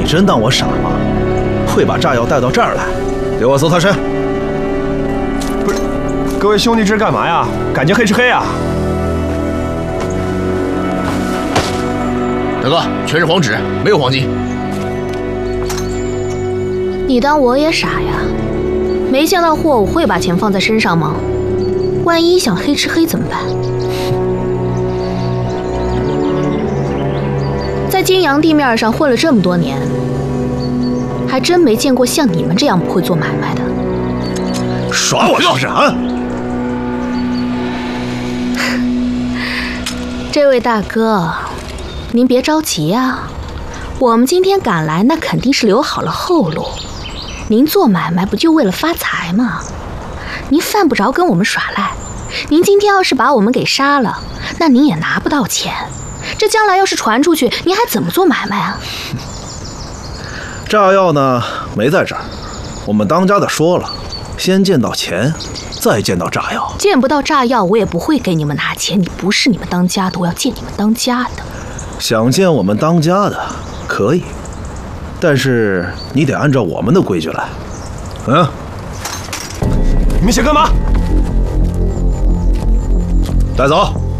真当我傻吗？会把炸药带到这儿来？给我搜他身！ 不是，各位兄弟，这是干嘛呀？赶尽黑吃黑啊！ 大哥，全是黄纸，没有黄金。 你当我也傻呀？没见到货，我会把钱放在身上吗？万一想黑吃黑怎么办？在金阳地面上混了这么多年，还真没见过像你们这样不会做买卖的。 耍我是不是啊？ 这位大哥，您别着急啊，我们今天赶来，那肯定是留好了后路。您做买卖不就为了发财吗？您犯不着跟我们耍赖。您今天要是把我们给杀了，那您也拿不到钱。这将来要是传出去，您还怎么做买卖啊？ 炸药呢？没在这儿。我们当家的说了，先见到钱，再见到炸药。 见不到炸药，我也不会给你们拿钱。你不是你们当家的，我要见你们当家的。 想见我们当家的，可以，但是你得按照我们的规矩来。 你们想干嘛？ 带走。